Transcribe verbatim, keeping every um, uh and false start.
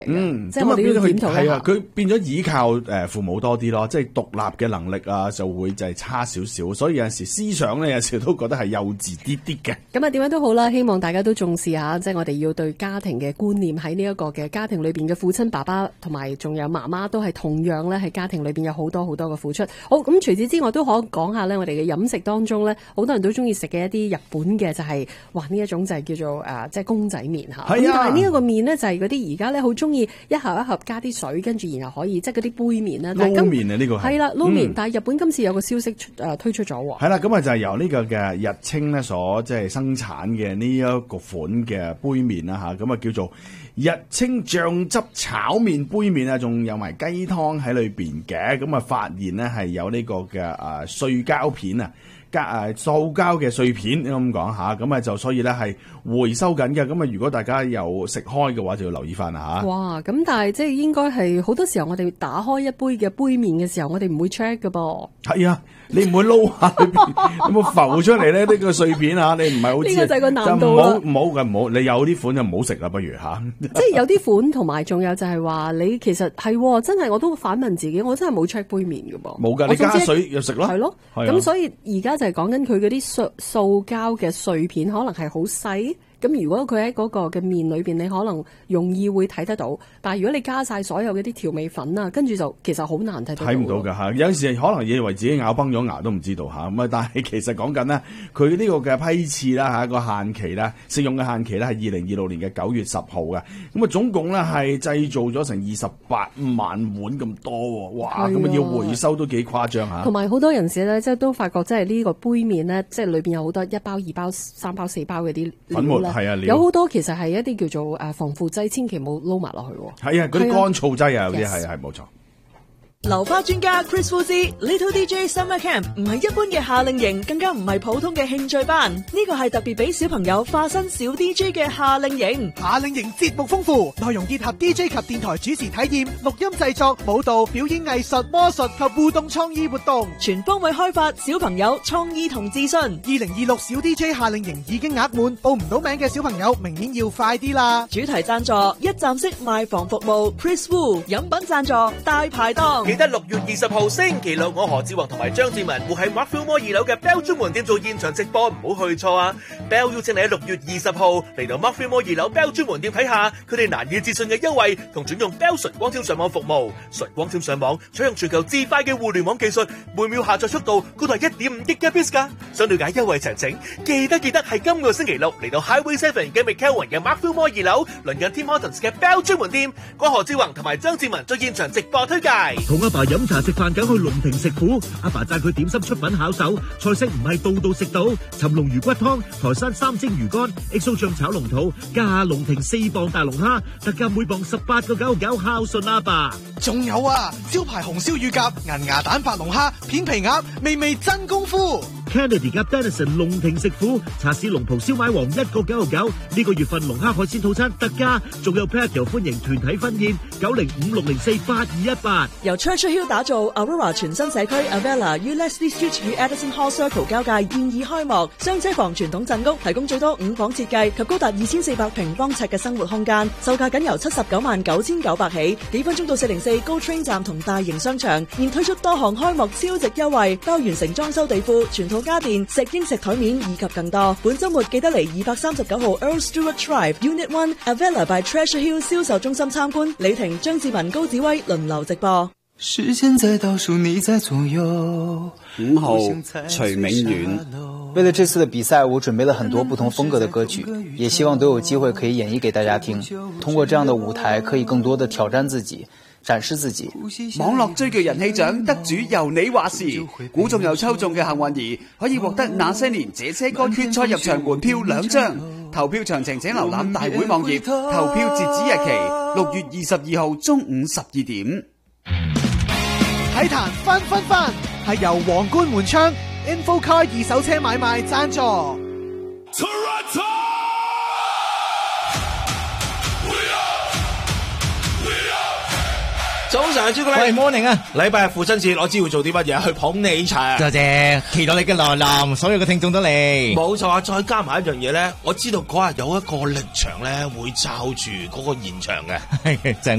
嗯， 即係我哋要檢討一下。 係啊，佢變咗依靠誒父母多啲咯，即係獨立嘅能力啊，就會就係差少少，所以有陣時思想咧，有時都覺得係幼稚啲啲嘅。 咁啊，點樣都好啦，希望大家都重視下，即係我哋要對家庭嘅觀念，喺呢一個嘅家庭裏邊嘅父親、爸爸同埋仲有媽媽都係同樣咧，喺家庭裏邊有好多好多嘅付出。好，咁除此之外都可以講下咧，我哋嘅飲食當中咧，好多人都中意食嘅一啲日本嘅就係、是，哇呢一種就係叫做誒、呃、即係公仔麵嚇。係啊，但係呢一個麵咧就係嗰啲而家咧好中意一盒一盒加啲水，跟住然後可以即係嗰啲杯麵啦。 撈麵啊，呢個係啦，撈麵。 嗯、 但係日本今次有個消息誒、呃、推出咗喎。 係啦，咁啊就係由呢個嘅日清咧所即係生產嘅呢一個款嘅杯麵啦嚇，咁啊叫做日清醬汁炒麵杯麵啊，仲有埋雞湯喺裏邊嘅，咁啊發現咧係有呢個嘅誒碎膠片啊。加誒塑膠嘅碎片咁講下，咁啊就所以咧係回收緊嘅，咁啊如果大家有食開嘅話，就要留意翻啦嚇。 哇！咁但係即係應該係好多時候，我哋打開一杯嘅杯麵嘅時候，我哋唔會 check 㗎噃。 係啊，你唔會撈下裏邊有冇浮出嚟咧？呢、呢個碎片啊，你唔係好知。 呢個就係個難度唔好唔好嘅唔好，你有啲款就唔好食啦，不如嚇。 即係有啲款同埋仲有就係話，你其實係真係我都反問自己，我真係冇 check 杯麵㗎噃。 冇㗎，你加水又食咯。 係咯，咁、啊、所以而家就係講緊佢嗰啲塑塑膠嘅碎片，可能係好細。咁如果佢喺嗰個嘅麵裏邊，你可能容易會睇得到。但係如果你加晒所有嗰啲調味粉啊，跟住就其實好難睇到。 睇唔到㗎嚇，有陣時可能以為自己咬崩咗牙都唔知道嚇。咁啊，但係其實講緊呢，佢呢個嘅批次啦嚇，個限期啦，適用嘅限期咧係二零二六年嘅九月十號嘅。咁啊，總共咧係製造咗成二十八萬碗咁多喎。哇！咁啊要回收都幾誇張嚇。 同埋好多人士咧，即係都發覺即係呢個杯麵咧，即係裏邊有好多一包、二包、三包、四包嗰啲粉末。係啊， 有好多其實係一啲叫做誒防腐劑，千祈冇撈埋落去。 係啊，嗰啲乾燥劑啊，有啲係係冇錯。 流花專家 Chris Fuzzy Little D J Summer Camp 唔係一般嘅夏令營，更加唔係普通嘅興趣班，呢個係特別俾小朋友化身小 D J 嘅夏令營。 夏令營節目豐富，內容結合 D J 及電台主持體驗、錄音製作、舞蹈、表演藝術、魔術及互動創意活動， 全方位開發小朋友創意同自信。 二零二六小 D J 夏令營已經額滿，報唔到名嘅小朋友明年要快啲啦！ 主題贊助一站式賣房服務 Chris Wu， 飲品贊助大排檔。 記得六月二十號星期六，我何志宏同埋張志文會喺 Mark Fillmore 二樓嘅 Bell 專門店做現場直播，唔好去錯啊 ！Bell 邀請你喺六月二十號嚟到 Mark Fillmore 二樓 Bell 專門店睇下佢哋難以置信嘅優惠，同轉用 Bell 純光纖上網服務。純光纖上網採用全球至快嘅互聯網技術，每秒下載速度高達一點五 Gigabits 噶。想了解優惠詳情，記得記得係今個星期六嚟到 Highway Seven 嘅 McKelvin 嘅 Mark Fillmore 二樓，鄰近 Tim Hortons 嘅 Bell 專門店，我何志宏同埋張志文做現場直播推介。 同阿爸飲茶食飯梗去龍庭食府，阿爸讚佢點心出品巧手，菜式唔係度度食到，尋龍魚骨湯、台山三蒸魚乾、X O 醬炒龍肚，加下龍庭四磅大龍蝦，特價每磅十八個九九，孝順阿爸。 仲有啊，招牌紅燒乳鴿、銀牙蛋白龍蝦、片皮鴨，味味真功夫。 Kennedy 加 Denison 龍庭食府，茶市龍蒲燒賣王一個九九，呢個月份龍蝦海鮮套餐特價，仲有 Patio 歡迎團體婚宴，九零五六零四八二一八。 由 Churchill Hill 打造 Aurora 全新社區 Avella於 Leslie Street 與 Edison Hall Circle 交界現已開幕，雙車房傳統鎮屋提供最多五房設計及高達二千四百平方尺嘅生活空間，售價僅由七十九萬九千九百起，幾分鐘到四零四 GO Train 站同大型商場，現推出多項開幕超值優惠，包完成裝修地庫、全套家電、石英石台面以及更多。本周末記得嚟二百三十九號 Earl Stewart Drive Unit One Avella by Treasure Hill 銷售中心參觀。李婷、張志文、高子威輪流直播。 時間在倒數，你在左右。五號徐明遠。為了這次的比賽，我準備了很多不同風格的歌曲，也希望都有機會可以演繹給大家聽。通過這樣的舞台，可以更多的挑戰自己，展示自己。 網絡追劇人氣獎得主由你話事，估中又抽中嘅幸運兒可以獲得那些年這些歌決賽入場門票兩張。投票詳情請瀏覽大會網頁，投票截止日期六月二十二號中午十二點。 體壇分分分係由皇冠門窗 InfoCar 二手車買賣贊助。Toronto! We are, we are, 早晨，朱古力。 喂 ，morning 啊！ 禮拜日父親節，我知會做啲乜嘢？去捧你場。 多謝，期待你嘅來臨，所有嘅聽眾都嚟。 冇錯啊！再加埋一樣嘢咧，我知道嗰日有一個力場咧會罩住嗰個現場嘅。 正。